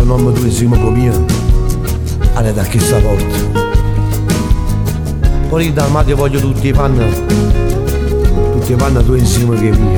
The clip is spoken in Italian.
nome tu insieme con mia, allora da che sta porta. Poi dal mare voglio tutti i panni tu insieme che mia.